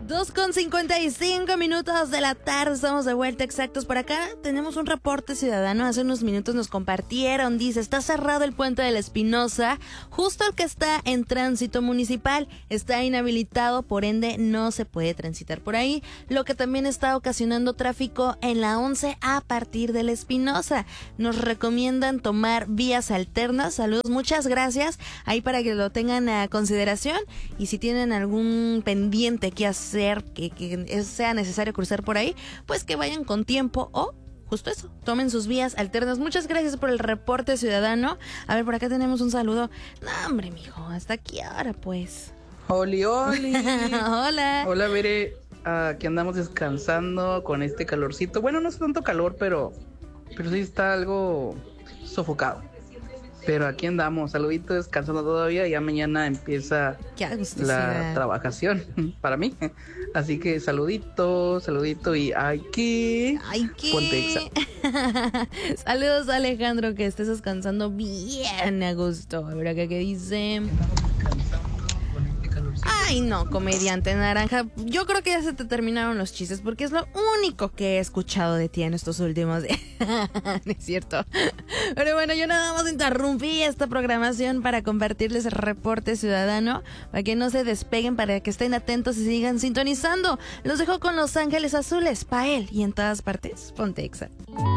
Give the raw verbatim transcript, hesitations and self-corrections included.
dos con cincuenta y cinco minutos de la tarde, estamos de vuelta exactos por acá. Tenemos un reporte ciudadano, hace unos minutos nos compartieron, dice, está cerrado el puente de la Espinosa, justo el que está en tránsito municipal, está inhabilitado, por ende no se puede transitar por ahí, lo que también está ocasionando tráfico en la once a partir de la Espinosa. Nos recomiendan tomar vías alternas, saludos, muchas gracias, ahí para que lo tengan a consideración, y si tienen algún pendiente que hacer, que, que sea necesario cruzar por ahí, pues que vayan con tiempo o justo eso, tomen sus vías alternas. Muchas gracias por el reporte ciudadano. A ver, por acá tenemos un saludo. No, hombre, mijo, hasta aquí ahora pues. Oli, oli. Hola. Hola, Bere. Uh, aquí andamos descansando con este calorcito. Bueno, no es tanto calor, pero, pero sí está algo sofocado. Pero aquí andamos, saludito, descansando todavía. Ya mañana empieza la trabajación para mí. Así que saludito, saludito y ay que... Ay que... Ponte Saludos, Alejandro, que estés descansando bien a gusto. A ver acá qué dice... Ay, no, comediante naranja. Yo creo que ya se te terminaron los chistes porque es lo único que he escuchado de ti en estos últimos días. No es cierto. Pero bueno, yo nada más interrumpí esta programación para compartirles el reporte ciudadano, para que no se despeguen, para que estén atentos y sigan sintonizando. Los dejo con Los Ángeles Azules, pa' él y en todas partes. Ponte Exa.